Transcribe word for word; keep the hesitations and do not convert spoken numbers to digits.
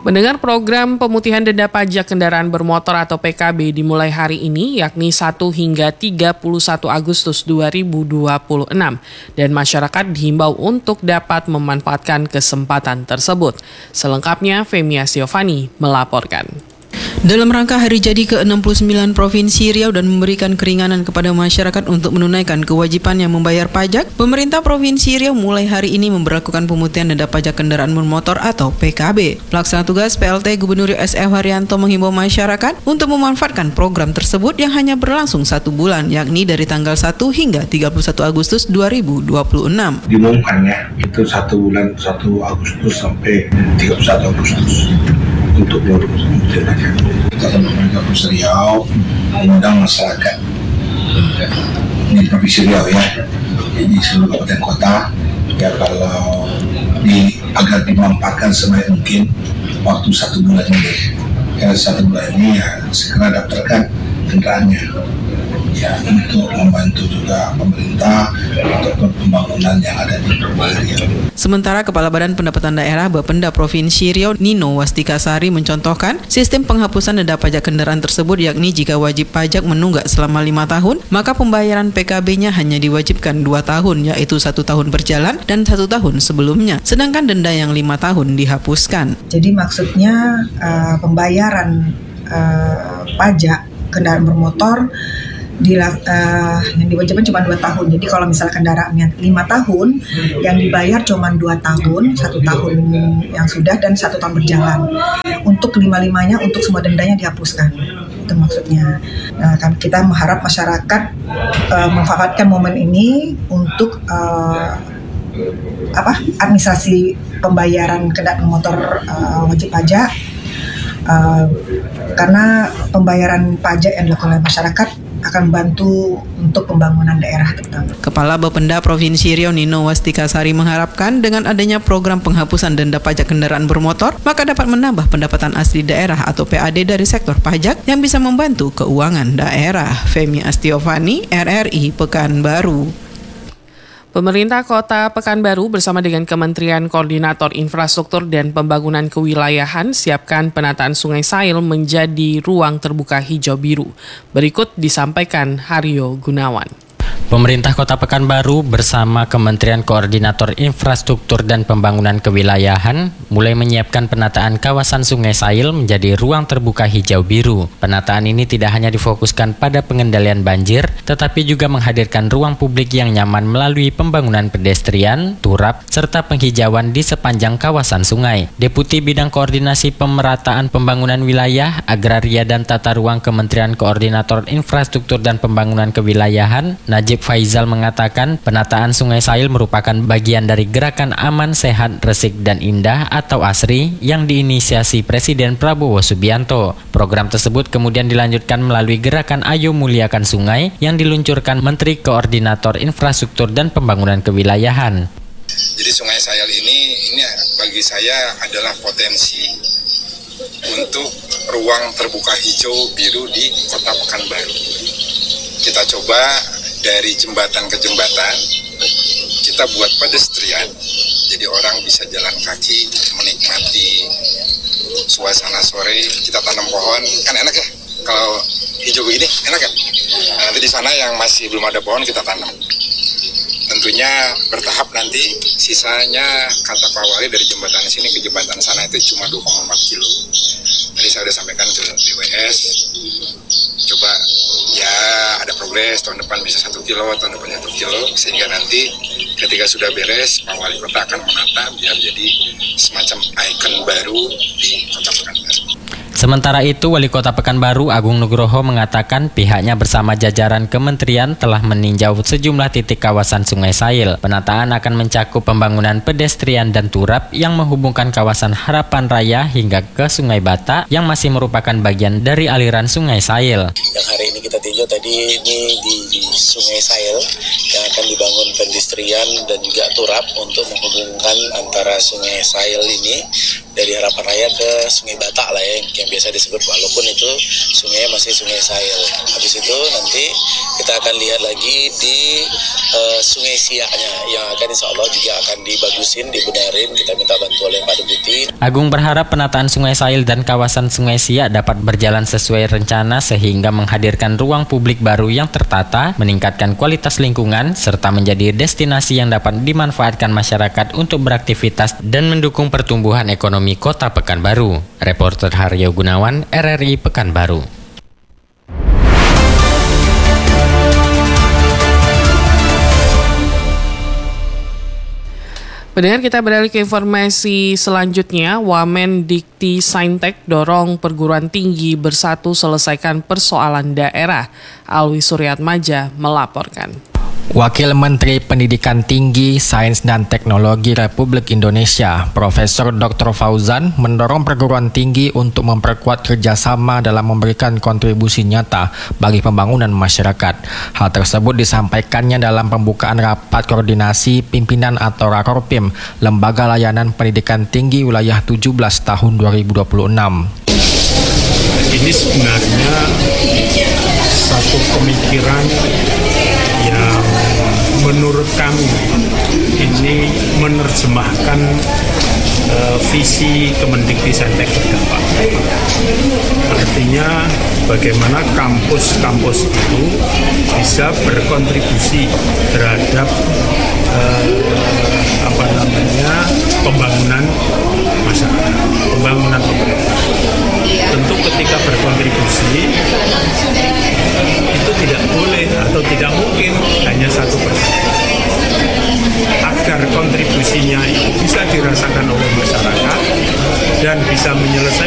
Mendengar program pemutihan denda pajak kendaraan bermotor atau P K B dimulai hari ini, yakni satu hingga tiga puluh satu Agustus dua ribu dua puluh enam, dan masyarakat dihimbau untuk dapat memanfaatkan kesempatan tersebut. Selengkapnya, Femi Astiovani melaporkan. Dalam rangka hari jadi ke enam puluh sembilan Provinsi Riau dan memberikan keringanan kepada masyarakat untuk menunaikan kewajibannya membayar pajak, pemerintah Provinsi Riau mulai hari ini memberlakukan pemutihan denda pajak kendaraan bermotor atau P K B. Pelaksana tugas P L T Gubernur Riau S F Haryanto menghimbau masyarakat untuk memanfaatkan program tersebut yang hanya berlangsung satu bulan, yakni dari tanggal satu hingga tiga puluh satu Agustus dua ribu dua puluh enam. Diumumkannya itu satu bulan, satu Agustus sampai tiga puluh satu Agustus. Untuk seluruh pemutihan pajak. Kita akan pemerintah Provinsi Riau mengundang masyarakat di Provinsi Riau ya, jadi seluruh kabupaten kota ya, kalau di agar dimanfaatkan sebaik mungkin waktu satu bulan ini. Ya, satu bulan ini ya segera daftarkan kendaraannya ya, untuk membantu juga pemerintah untuk pembangunan yang ada di Provinsi Riau. Sementara Kepala Badan Pendapatan Daerah Bapenda Provinsi Riau Nino Wastikasari mencontohkan sistem penghapusan denda pajak kendaraan tersebut, yakni jika wajib pajak menunggak selama lima tahun, maka pembayaran P K B-nya hanya diwajibkan dua tahun, yaitu satu tahun berjalan dan satu tahun sebelumnya, sedangkan denda yang lima tahun dihapuskan. Jadi maksudnya uh, pembayaran uh, pajak kendaraan bermotor Di, uh, yang diwajibkan cuma dua tahun. Jadi kalau misalnya kendaraannya lima tahun, yang dibayar cuma dua tahun, satu tahun yang sudah dan satu tahun berjalan. Untuk lima-limanya, untuk semua dendanya dihapuskan. Itu maksudnya. Nah, kan kita mengharap masyarakat uh, memanfaatkan momen ini untuk uh, apa? administrasi pembayaran kendaraan motor uh, wajib pajak. Uh, karena pembayaran pajak yang dilakukan oleh masyarakat akan membantu untuk pembangunan daerah terutama. Kepala Bapenda Provinsi Riau Nino Wastikasari mengharapkan dengan adanya program penghapusan denda pajak kendaraan bermotor, maka dapat menambah pendapatan asli daerah atau P A D dari sektor pajak yang bisa membantu keuangan daerah. Femi Astiovani, R R I Pekanbaru. Pemerintah Kota Pekanbaru bersama dengan Kementerian Koordinator Infrastruktur dan Pembangunan Kewilayahan siapkan penataan Sungai Sail menjadi ruang terbuka hijau biru. Berikut disampaikan Haryo Gunawan. Pemerintah Kota Pekanbaru bersama Kementerian Koordinator Infrastruktur dan Pembangunan Kewilayahan mulai menyiapkan penataan kawasan Sungai Sail menjadi ruang terbuka hijau biru. Penataan ini tidak hanya difokuskan pada pengendalian banjir, tetapi juga menghadirkan ruang publik yang nyaman melalui pembangunan pedestrian, turap, serta penghijauan di sepanjang kawasan sungai. Deputi Bidang Koordinasi Pemerataan Pembangunan Wilayah, Agraria dan Tata Ruang Kementerian Koordinator Infrastruktur dan Pembangunan Kewilayahan, Najib Faizal mengatakan penataan Sungai Sail merupakan bagian dari gerakan aman, sehat, resik, dan indah atau ASRI yang diinisiasi Presiden Prabowo Subianto. Program tersebut kemudian dilanjutkan melalui gerakan Ayo Muliakan Sungai yang diluncurkan Menteri Koordinator Infrastruktur dan Pembangunan Kewilayahan. Jadi Sungai Sail ini, ini bagi saya adalah potensi untuk ruang terbuka hijau biru di Kota Pekanbaru. Kita coba dari jembatan ke jembatan, kita buat pedestrian, jadi orang bisa jalan kaki, menikmati suasana sore, kita tanam pohon, kan enak ya, kalau hijau begini, enak kan? Nah, nanti di sana yang masih belum ada pohon kita tanam. Tentunya bertahap nanti, sisanya kata Pak Wali dari jembatan sini ke jembatan sana itu cuma dua koma empat kilo. Tadi saya sudah sampaikan ke D W S, coba ya ada progres, tahun depan bisa satu kilo, tahun depan satu kilo, sehingga nanti ketika sudah beres, Pak Wali Kota akan menata biar jadi semacam ikon baru di Kota Pekanbaru. Sementara itu, Wali Kota Pekanbaru Agung Nugroho mengatakan pihaknya bersama jajaran kementerian telah meninjau sejumlah titik kawasan Sungai Sail. Penataan akan mencakup pembangunan pedestrian dan turap yang menghubungkan kawasan Harapan Raya hingga ke Sungai Batak yang masih merupakan bagian dari aliran Sungai Sail. Yang hari ini kita tinjau tadi ini di, di Sungai Sail yang akan dibangun pedestrian dan juga turap untuk menghubungkan antara Sungai Sail ini dari Harapan Raya ke Sungai Batak lah ya, yang biasa disebut, walaupun itu sungainya masih Sungai Sail. Habis itu nanti kita akan lihat lagi di uh, Sungai Siaknya yang akan insya Allah juga akan dibagusin, dibenarin. Kita minta bantu oleh Pak Deputi. Agung berharap penataan Sungai Sail dan kawasan Sungai Siak dapat berjalan sesuai rencana sehingga menghadirkan ruang publik baru yang tertata, meningkatkan kualitas lingkungan, serta menjadi destinasi yang dapat dimanfaatkan masyarakat untuk beraktivitas dan mendukung pertumbuhan ekonomi Kota Pekanbaru. Reporter Haryo Gunawan, R R I Pekanbaru. Pendengar, kita beralih ke informasi selanjutnya. Wamen Dikti Saintek dorong perguruan tinggi bersatu selesaikan persoalan daerah. Alwi Suryatmaja melaporkan. Wakil Menteri Pendidikan Tinggi, Sains dan Teknologi Republik Indonesia, Profesor Doktor Fauzan, mendorong perguruan tinggi untuk memperkuat kerjasama dalam memberikan kontribusi nyata bagi pembangunan masyarakat. Hal tersebut disampaikannya dalam pembukaan rapat koordinasi pimpinan atau Rakorpim, Lembaga Layanan Pendidikan Tinggi Wilayah tujuh belas tahun dua ribu dua puluh enam. Ini sebenarnya satu pemikiran yang menurut kami ini menerjemahkan uh, visi Kemendikbudristek berdampak. Artinya bagaimana kampus-kampus itu bisa berkontribusi terhadap uh, apa namanya pembangunan masyarakat, pembangunan pemerintah. Tentu ketika berkontribusi itu tidak boleh atau tidak mungkin hanya satu persen. Agar kontribusinya itu bisa dirasakan oleh masyarakat dan bisa menyelesaikan